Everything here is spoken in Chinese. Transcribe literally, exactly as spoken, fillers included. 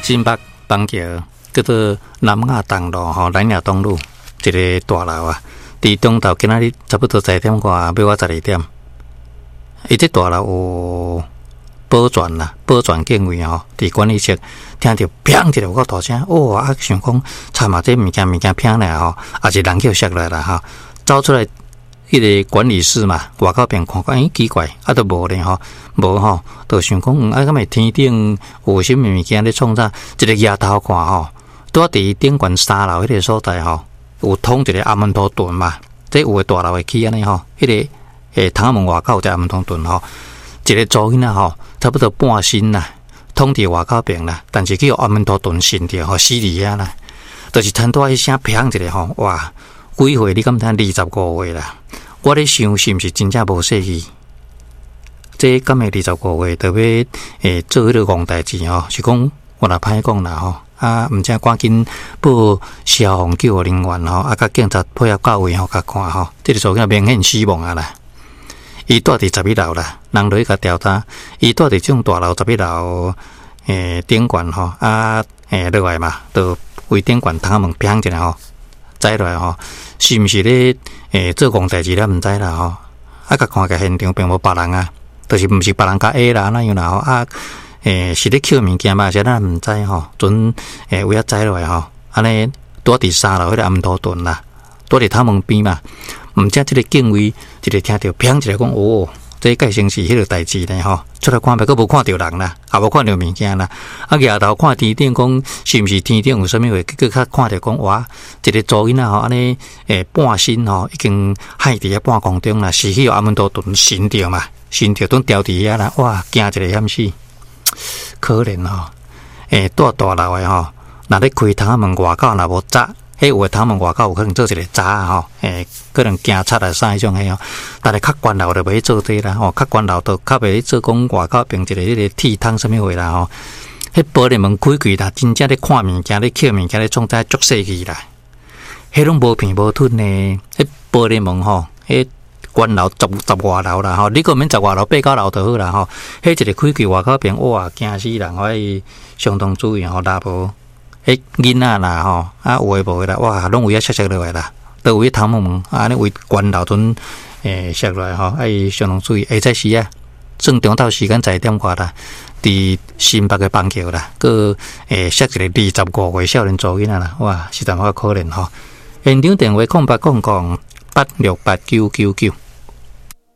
新北邦桥叫做南亚东路吼，南亚东路一个大楼啊，伫中昼今仔日差不多十点外，要我十二点。伊这大楼有保全啦，保全警卫吼，伫管理室听到砰一个有够大声，哦啊，想讲惨嘛，这物件物件砰来吼，也是人叫摔落来啦吼，走出来。迄个管理室嘛，外口边看看，哎，奇怪，啊，都无咧吼，无吼，就想讲，嗯，啊，咁咪天顶有啥物物件咧创啥？一个抬头看吼，拄伫顶悬三楼迄个所在吼，有通一个阿门陀顿嘛，即有个大楼会起安尼吼，迄、那个诶，窗门外口有一个阿门陀顿吼，一个组囡仔吼，差不多半身啦，通伫外口边啦，但是去阿门陀顿信着吼，死伫遐啦，就是听到迄声砰一个吼，哇，几岁？你敢听？二十五岁啦。我咧想是毋是真正无细气？这敢会二十五岁，特别诶做迄个戆代志吼，是讲我若歹讲啦吼，啊，毋知赶紧报消防救护人员吼，啊，甲警察配合到位吼，甲看吼，这个做个明显死亡啊啦。伊住伫十一楼啦，人落去甲调查，伊住伫种大楼十一楼诶顶悬吼，啊诶落来嘛，就为顶悬窗门砰一下吼。栽落来吼，是毋是咧？诶，做戆代志咧，毋知啦吼。啊，甲看个现场并无别人啊，就是毋是别人甲 A 啦，那样啦吼。啊，诶，是咧捡物件嘛？是咱毋知吼。准诶，有遐栽落来吼，安尼拄伫三楼迄个暗土墩啦，拄伫窗门边嘛。毋知即个警卫一个听到砰一个讲哦。这改成是迄个代志咧吼，出来看别个无看到人啦，也无看到物件啦。啊，举头看天顶，讲是毋是天顶有啥物话？结果较看着讲哇，一个祖囡仔吼，安尼诶半身吼已经海伫遐半空中啦，是去阿门多顿神着嘛，神着都掉伫遐啦，哇，惊一个险死，可怜吼。诶，住大楼诶吼，若咧开窗门外口若无早。迄有诶，窗门外口有可能做一个闸吼，诶，可能警察啊啥迄种诶吼，但係较关楼就袂做这啦吼，较关楼就较袂做讲外口变一个迄个铁窗什么话啦吼，迄玻璃门开开啦，真正咧看物件咧捡物件咧创在足细气啦，迄拢无片无吞呢，迄玻璃门吼，迄关楼十十外楼啦吼，你个免十外楼八九楼就好啦吼，迄一个开开外口变哇，惊死人，所以相当注意吼，拉无。迄囡仔啦吼，啊有诶无诶啦，哇，拢有遐摔摔落来啦，都有迄窗门啊，尼为关楼阵诶摔落来吼，啊伊相当注意。下早时啊，正中昼时间十点外啦，伫新北诶邦桥啦，个诶摔一个二十五岁少年做囡仔啦，哇，实在好可怜吼。现场电话空八空空八六八九九九。